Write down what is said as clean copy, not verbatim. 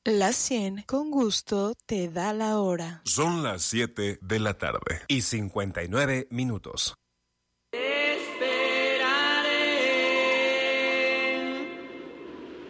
La 100 con gusto te da la hora. Son las 7 de la tarde y 59 minutos.